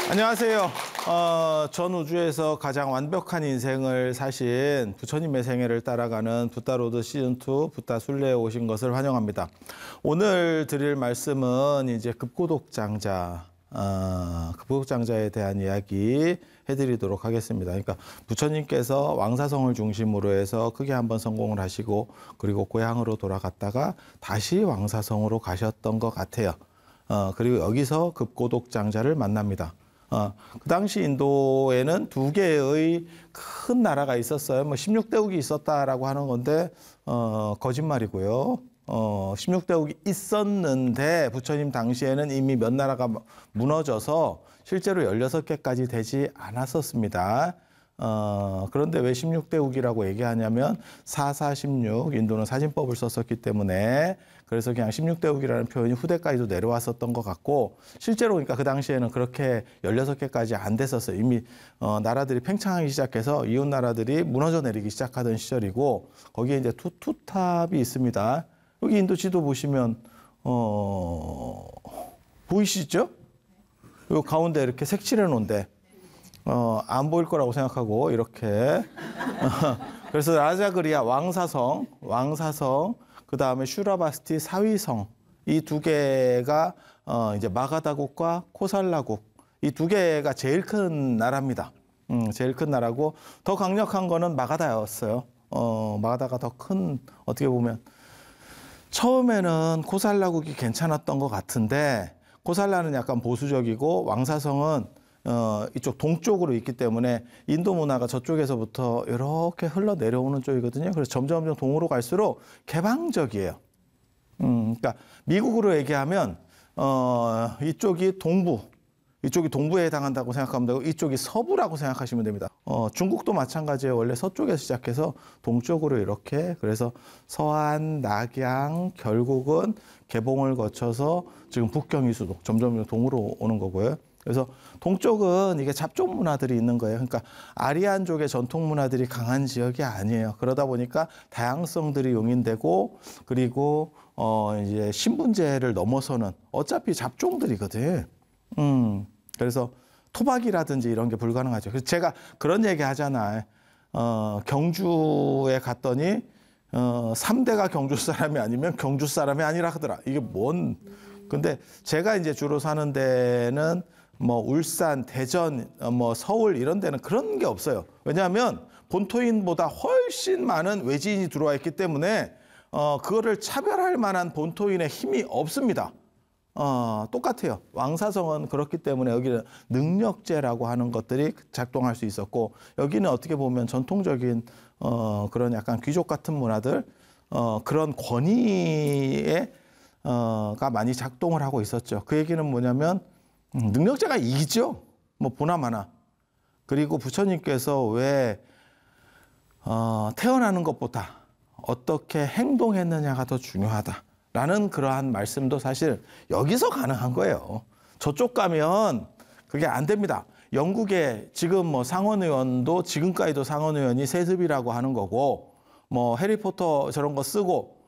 안녕하세요. 전 우주에서 가장 완벽한 인생을 사신 부처님의 생애를 따라가는 붓다로드 시즌2 붓다 순례에 오신 것을 환영합니다. 오늘 드릴 말씀은 이제 급고독장자에 대한 이야기 해드리도록 하겠습니다. 그러니까 부처님께서 왕사성을 중심으로 해서 크게 한번 성공을 하시고 그리고 고향으로 돌아갔다가 다시 왕사성으로 가셨던 것 같아요. 그리고 여기서 급고독장자를 만납니다. 그 당시 인도에는 두 개의 큰 나라가 있었어요. 16대국이 있었다라고 하는 건데, 거짓말이고요. 16대국이 있었는데, 부처님 당시에는 이미 몇 나라가 무너져서 실제로 16개까지 되지 않았었습니다. 그런데 왜 16대국이라고 얘기하냐면 4,4,16 인도는 사진법을 썼었기 때문에 그래서 그냥 16대국이라는 표현이 후대까지도 내려왔었던 것 같고 실제로 그러니까 그 당시에는 그렇게 16개까지 안 됐었어요. 이미 나라들이 팽창하기 시작해서 이웃 나라들이 무너져 내리기 시작하던 시절이고 거기에 이제 투탑이 있습니다. 여기 인도 지도 보시면 보이시죠? 요 가운데 이렇게 색칠해 놓은데 안 보일 거라고 생각하고 이렇게 그래서 라자그리아 왕사성 그 다음에 슈라바스티 사위성 이 두 개가 이제 마가다국과 코살라국 이 두 개가 제일 큰 나라입니다. 제일 큰 나라고 더 강력한 거는 마가다였어요. 마가다가 더 큰 어떻게 보면 처음에는 코살라국이 괜찮았던 것 같은데 코살라는 약간 보수적이고 왕사성은 이쪽 동쪽으로 있기 때문에 인도 문화가 저쪽에서부터 이렇게 흘러내려오는 쪽이거든요. 그래서 점점 동으로 갈수록 개방적이에요. 그러니까 미국으로 얘기하면 이쪽이 동부, 이쪽이 동부에 해당한다고 생각하면 되고 이쪽이 서부라고 생각하시면 됩니다. 중국도 마찬가지예요. 원래 서쪽에서 시작해서 동쪽으로 이렇게 그래서 서한, 낙양, 결국은 개봉을 거쳐서 지금 북경이 수도 점점 동으로 오는 거고요. 그래서 동쪽은 이게 잡종 문화들이 있는 거예요. 그러니까 아리안족의 전통 문화들이 강한 지역이 아니에요. 그러다 보니까 다양성들이 용인되고 그리고 이제 신분제를 넘어서는 어차피 잡종들이거든. 그래서 토박이라든지 이런 게 불가능하죠. 그래서 제가 그런 얘기 하잖아요. 경주에 갔더니 3대가 경주 사람이 아니면 경주 사람이 아니라 하더라. 이게 근데 제가 이제 주로 사는 데는 울산, 대전, 서울 이런 데는 그런 게 없어요. 왜냐하면 본토인보다 훨씬 많은 외지인이 들어와 있기 때문에 그거를 차별할 만한 본토인의 힘이 없습니다. 똑같아요. 왕사성은 그렇기 때문에 여기는 능력제라고 하는 것들이 작동할 수 있었고 여기는 어떻게 보면 전통적인 그런 약간 귀족 같은 문화들 그런 권위에 가 많이 작동을 하고 있었죠. 그 얘기는 뭐냐면 능력자가 이기죠. 보나마나. 그리고 부처님께서 왜 태어나는 것보다 어떻게 행동했느냐가 더 중요하다라는 그러한 말씀도 사실 여기서 가능한 거예요. 저쪽 가면 그게 안 됩니다. 영국에 지금 상원의원도 지금까지도 상원의원이 세습이라고 하는 거고 해리포터 저런 거 쓰고